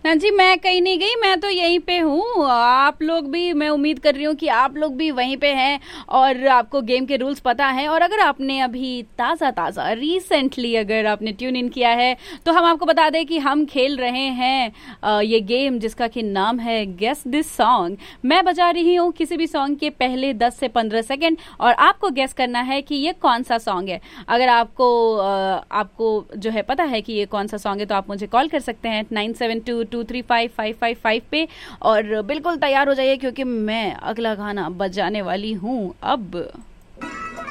हाँ जी, मैं कहीं नहीं गई, मैं तो यहीं पे हूँ। आप लोग भी, मैं उम्मीद कर रही हूँ कि आप लोग भी वहीं पे हैं और आपको गेम के रूल्स पता हैं। और अगर आपने अभी ताज़ा ताज़ा रिसेंटली अगर आपने ट्यून इन किया है तो हम आपको बता दें कि हम खेल रहे हैं ये गेम जिसका कि नाम है गेस दिस सॉन्ग। मैं बजा रही हूँ किसी भी सॉन्ग के पहले 10 से 15 सेकेंड और आपको गेस करना है कि ये कौन सा सॉन्ग है। अगर आपको जो है पता है कि ये कौन सा सॉन्ग है तो आप मुझे कॉल कर सकते हैं 9722355555 पे। और बिल्कुल तैयार हो जाइए क्योंकि मैं अगला गाना बजाने वाली हूँ अब।